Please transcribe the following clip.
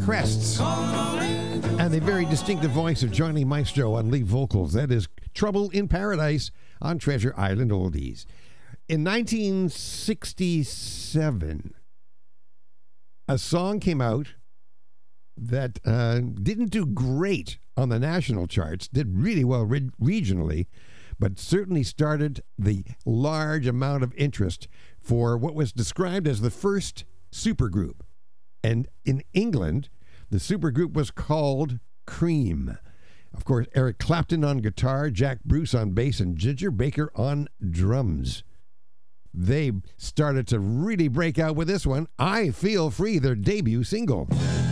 Crests and the very distinctive voice of Johnny Maestro on lead vocals. That is Trouble in Paradise on Treasure Island Oldies. In 1967, a song came out that didn't do great on the national charts, did really well regionally, but certainly started the large amount of interest for what was described as the first supergroup. And in England, the supergroup was called Cream. Of course, Eric Clapton on guitar, Jack Bruce on bass, and Ginger Baker on drums. They started to really break out with this one, I Feel Free, their debut single.